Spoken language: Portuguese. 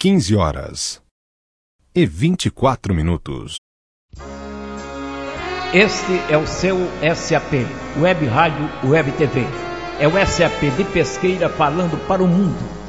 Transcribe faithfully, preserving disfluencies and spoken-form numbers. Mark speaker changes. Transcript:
Speaker 1: quinze horas e vinte e quatro minutos.
Speaker 2: Este é o seu S A P, Web Rádio Web T V. É o S A P de Pesqueira falando para o mundo.